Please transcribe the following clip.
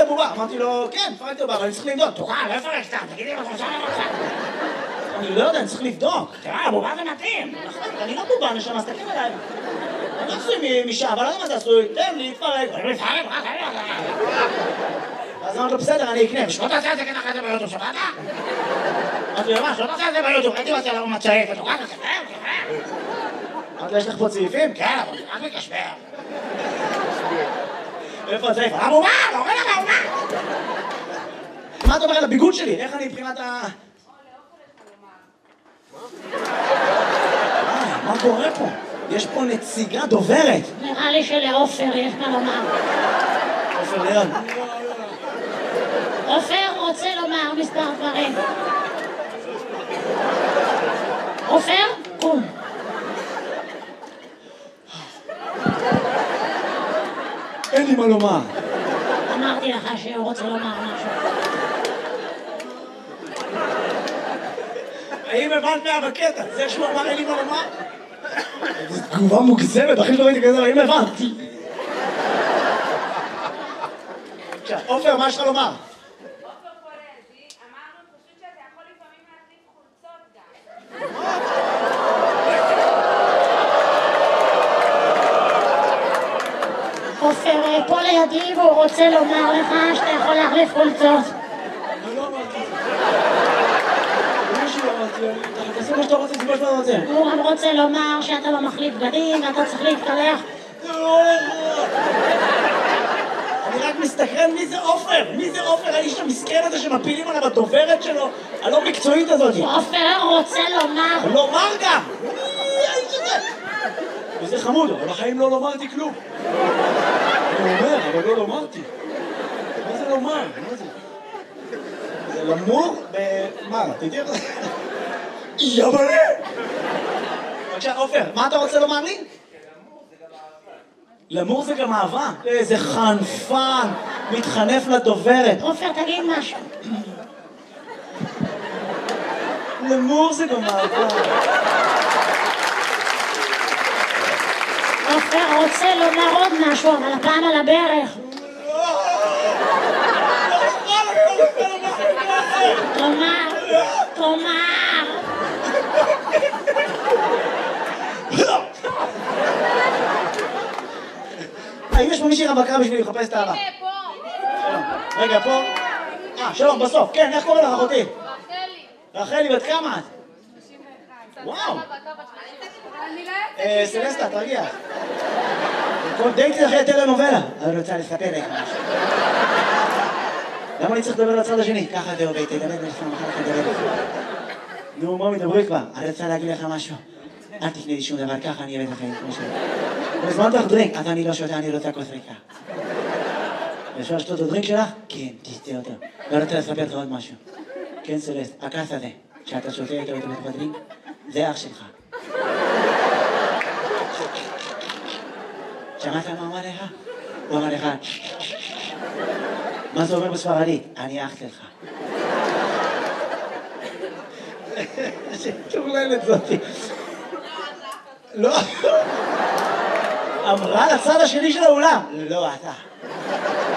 בובה. אמרתי לו, כן, פרקתי בובה, אבל אני צריך לבדוק. תוכל, לא יפרק סתם, תגידי מה חושב. אני לא יודע, אני צריך לבדוק. תראה, בובה זה מתאים. אני לא בובה, נשמה, סתכל עליי. אני לא עשוי משעה, אבל לא יודע מה זה עשוי. תן לי, תפרק. אני לא יפרק, אז אמרתי לו, בסדר, אני אקנה. ושלא תעשה את זה ככה את זה ביוטיוב, שמעת? אמרתי לו, מה, שלא תעשה את זה ביוטיוב, הייתי רוצה לראות מצ'אית, ותוכל, תספר. אמרתי לו, יש לך פה צעיפים? כן, אבל רק מקשבר. איפה הצעיף? הבובה! לא רואה לך הבובה! מה אתה אומר על הביגוד שלי? איך אני מבחינת ה... מה קורה פה? יש פה נציגה דוברת. נראה לי שלעופר יש מה לומר. עופר ליד. עופר רוצה לומר מספר דברים. עופר, קום. אין לי מה לומר. אמרתי לך שהוא רוצה לומר משהו. האם הבנת מה בקטע? זה שהוא אמר אין לי מה לומר? זו תגובה מוגזמת, הכי שלא ראיתי כזה, האם הבנתי? עופר, מה יש לך לומר? עופר פולזי, אמרנו פשוט שאתה יכול לפעמים להחליף חולצות גם. עופר פה לידי והוא רוצה לומר לך שאתה יכול להחליף חולצות. אני לא אמרתי את זה. משהו לא אמרתי, תעשה מה שאתה רוצה, זה מה שאתה רוצה. הוא גם רוצה לומר שאתה לא מחליף בגדים ואתה צריך להתקלח. אני רק מסתכרן מי זה עופר? מי זה עופר? האיש המסכן הזה שמפילים עליו הדוברת שלו? הלא מקצועית הזאת. עופר רוצה לומר. לומר גם! מי האיש הזה? וזה חמוד, אבל בחיים לא לומרתי כלום. אני אומר, אבל לא לומרתי. מה זה לומר? מה זה? זה למור מה? תדעי איך זה? יבלה! בבקשה, עופר, מה אתה רוצה לומר לי? למור זה גם אהבה. איזה חנפן, מתחנף לדוברת. עופר, תגיד משהו. למור זה גם אהבה. עופר רוצה לומר עוד משהו, אבל הפעם על הברך. תאמר, תאמר. האם יש פה מישהי רווקה בשביל לחפש את האהבה? פה. רגע, פה. שלום, בסוף. כן, איך קוראים לך אחותי? רחלי. רחלי, בת כמה את? 91. וואו. אני לא יוצאת. סלסטה, תרגיע. כל דייטי אחרי טלנובלה. אני רוצה לספר לך משהו. למה אני צריך לדבר לצד השני? ככה זה עובד, תדבר ולפעם אחר כך לדבר לך. נו, מה מדברי כבר? אני רוצה להגיד לך משהו. אל תקנה לי שום דבר, ככה אני אבד לחיים. הזמנת לך דרינק, אז אני לא שותה, אני רוצה כוס ריקה. אפשר לשתות את הדרינק שלך? כן, תשתה אותו. לא רוצה לספר לך עוד משהו. כן, סלסט, הכעס הזה, שאתה שותה איתו בתוך הדרינק, זה אח שלך. שמעת מה אמר לך? הוא אמר לך, מה זה אומר בספרדית? אני אח שלך. שטורללת זאתי. לא. אמרה לצד השני של האולם. לא, אתה.